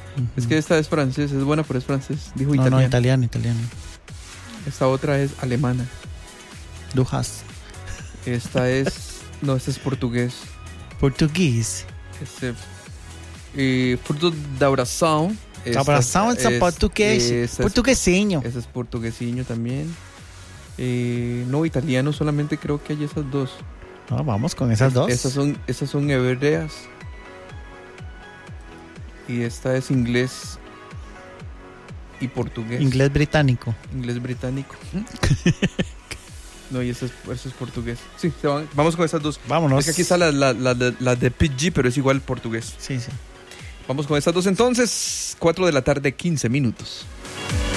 Es que esta es francés, es buena, pero es francés. Dijo No, italiano. no, italiano. Esta otra es alemana. Du hast. Esta es... No, esta es portugués. Português. Fruto de abração. Abração é português. Portuguesinho. Ese es portuguesiño también. No, italiano solamente creo que hay esas dos. No, vamos con esas dos. Esas son hebreas. Y esta es inglés y portugués. Inglés británico. Inglés británico. No, y eso es portugués. Sí, vamos con esas dos. Vámonos. Es que aquí está la de PG, pero es igual portugués. Sí, sí. Vamos con estas dos entonces. 4 de la tarde, 15 minutos.